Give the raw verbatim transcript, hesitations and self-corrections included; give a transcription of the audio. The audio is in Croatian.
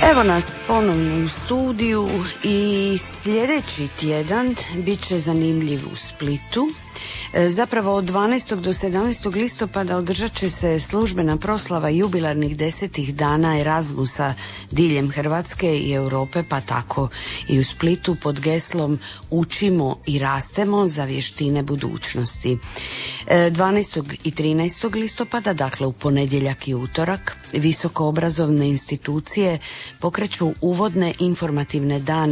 Evo nas ponovno u studiju i sljedeći tjedan bit će zanimljiv u Splitu. Zapravo od dvanaestog do sedamnaestog listopada održat će se službena proslava jubilarnih desetih dana Erasmusa diljem Hrvatske i Europe, pa tako i u Splitu pod geslom Učimo i rastemo za vještine budućnosti. dvanaestog i trinaestog listopada, dakle u ponedjeljak i utorak, visokoobrazovne institucije pokreću uvodne informativne dane